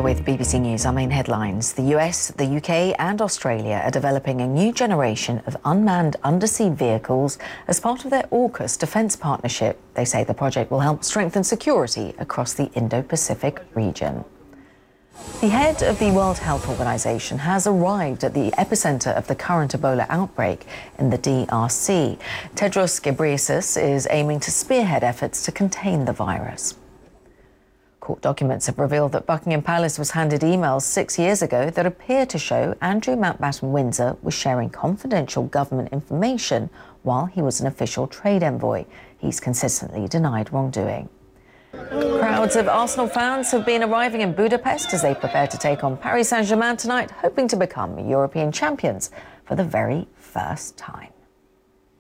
You're with BBC News. Our main headlines. The US, the UK and Australia are developing a new generation of unmanned undersea vehicles as part of their AUKUS defence partnership. They say the project will help strengthen security across the Indo-Pacific region. The head of the World Health Organization has arrived at the epicenter of the current Ebola outbreak in the DRC. Tedros Ghebreyesus is aiming to spearhead efforts to contain the virus. Court documents have revealed that Buckingham Palace was handed emails 6 years ago that appear to show Andrew Mountbatten Windsor was sharing confidential government information while he was an official trade envoy. He's consistently denied wrongdoing. Crowds of Arsenal fans have been arriving in Budapest as they prepare to take on Paris Saint-Germain tonight, hoping to become European champions for the very first time.